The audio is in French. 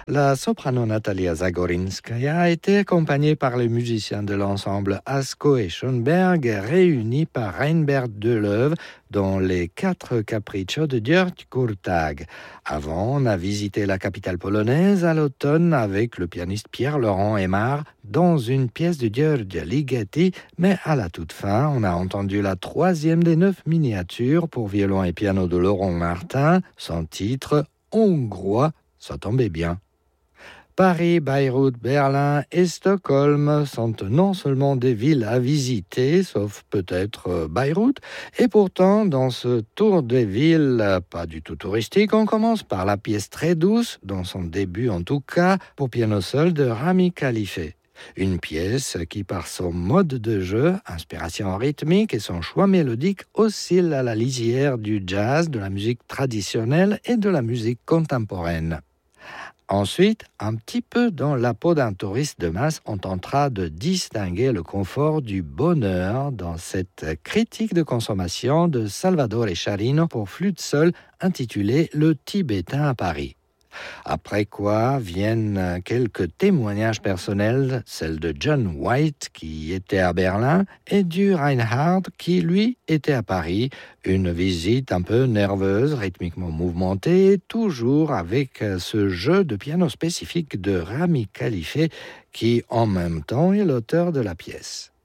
La soprano Natalia Zagorinskaya a été accompagnée par les musiciens de l'ensemble Asko et Schoenberg, réunis par Reinbert Deleuve dans les 4 capriccio de György Kurtág. Avant, on a visité la capitale polonaise à l'automne avec le pianiste Pierre-Laurent Aimard dans une pièce de György Ligeti, mais à la toute fin, on a entendu la 3e des 9 miniatures pour violon et piano de Laurent Martin, son titre hongrois, ça tombait bien. Paris, Beyrouth, Berlin et Stockholm sont non seulement des villes à visiter, sauf peut-être Beyrouth, et pourtant, dans ce tour des villes pas du tout touristique, on commence par la pièce très douce, dans son début en tout cas, pour piano seul de Rami Khalife. Une pièce qui, par son mode de jeu, inspiration rythmique et son choix mélodique, oscille à la lisière du jazz, de la musique traditionnelle et de la musique contemporaine. Ensuite, un petit peu dans la peau d'un touriste de masse, on tentera de distinguer le confort du bonheur dans cette critique de consommation de Salvador Charino pour flûte seule intitulée Le Tibétain à Paris. Après quoi viennent quelques témoignages personnels, celle de John White qui était à Berlin et du Reinhard qui lui était à Paris. Une visite un peu nerveuse, rythmiquement mouvementée, toujours avec ce jeu de piano spécifique de Rami Khalife qui en même temps est l'auteur de la pièce.